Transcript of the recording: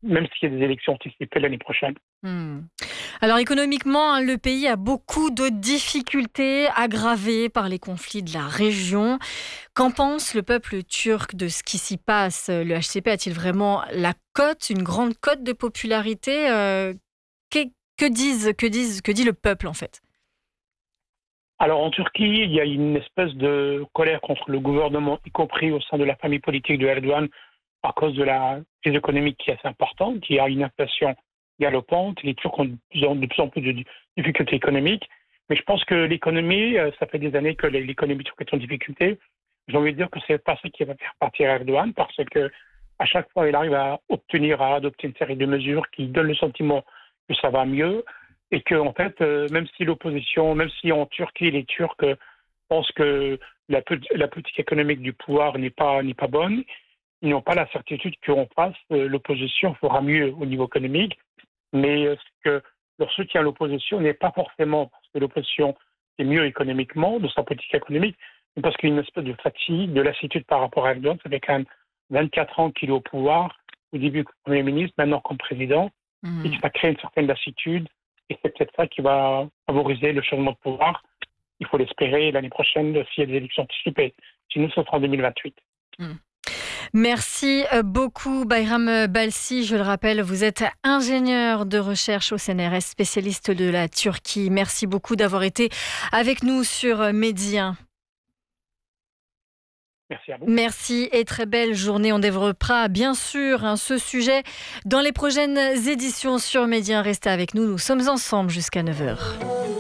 même s'il y a des élections anticipées l'année prochaine. Hmm. Alors économiquement, le pays a beaucoup de difficultés aggravées par les conflits de la région. Qu'en pense le peuple turc de ce qui s'y passe? Le HCP a-t-il vraiment la cote, une grande cote de popularité? Que, que dit le peuple en fait? Alors en Turquie, il y a une espèce de colère contre le gouvernement, y compris au sein de la famille politique de Erdogan, à cause de la crise économique qui est assez importante. Il y a une inflation galopante. Les Turcs ont de plus en plus de difficultés économiques. Mais je pense que l'économie, ça fait des années que l'économie turque est en difficulté. J'ai envie de dire que c'est pas ça qui va faire partir Erdogan, parce que à chaque fois, il arrive à adopter une série de mesures qui donnent le sentiment que ça va mieux. Et que, en fait, même si l'opposition, même si en Turquie, les Turcs pensent que la politique économique du pouvoir n'est pas bonne, ils n'ont pas la certitude qu'en face, l'opposition fera mieux au niveau économique, mais que leur soutien à l'opposition n'est pas forcément parce que l'opposition est mieux économiquement, de sa politique économique, mais parce qu'il y a une espèce de fatigue, de lassitude par rapport à Erdogan. Ça fait quand même 24 ans qu'il est au pouvoir, au début comme Premier ministre, maintenant comme président, et Hmm. ça crée une certaine lassitude, et c'est peut-être ça qui va favoriser le changement de pouvoir. Il faut l'espérer l'année prochaine s'il y a des élections anticipées. Sinon, ce sera en 2028. Hmm. Merci beaucoup Bayram Balsi. Je le rappelle, vous êtes ingénieur de recherche au CNRS, spécialiste de la Turquie. Merci beaucoup d'avoir été avec nous sur Média. Merci à vous. Merci et très belle journée. On développera bien sûr ce sujet dans les prochaines éditions sur Média. Restez avec nous, nous sommes ensemble jusqu'à 9h.